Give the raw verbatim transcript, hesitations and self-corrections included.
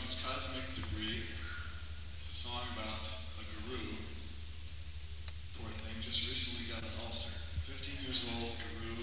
is Cosmic Debris. It's a song about a guru. Poor thing, just recently got an ulcer. fifteen years old, guru,